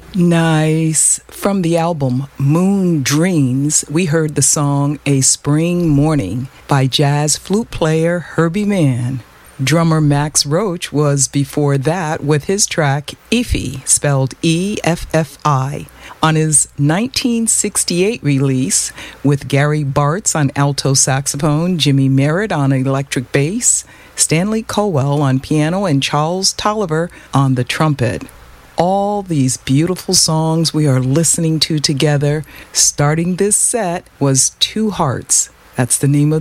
Nice. From the album Moon Dreams, we heard the song A Spring Morning by jazz flute player Herbie Mann. Drummer Max Roach was before that with his track Effi, spelled E-F-F-I, on his 1968 release with Gary Bartz on alto saxophone, Jimmy Merritt on electric bass, Stanley Cowell on piano, and Charles Tolliver on the trumpet. All these beautiful songs we are listening to together. Starting this set was Two Hearts. That's the name of